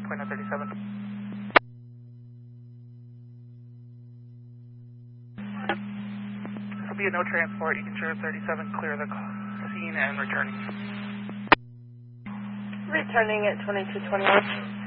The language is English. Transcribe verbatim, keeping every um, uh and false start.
point oh thirty-seven. This will be a no transport. You can share thirty-seven, clear the scene and returning. Returning at twenty-two twenty-one.